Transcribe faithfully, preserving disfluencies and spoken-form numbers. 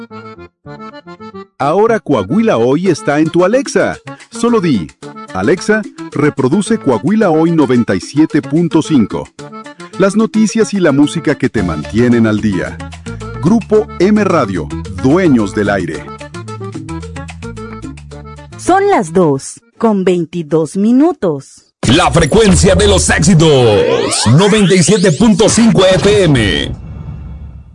Ahora Coahuila Hoy está en tu Alexa. Solo di, Alexa, reproduce Coahuila Hoy noventa y siete punto cinco. Las noticias y la música que te mantienen al día. Grupo M Radio, dueños del aire. Son las dos, con veintidós minutos. La frecuencia de los éxitos, noventa y siete punto cinco F M.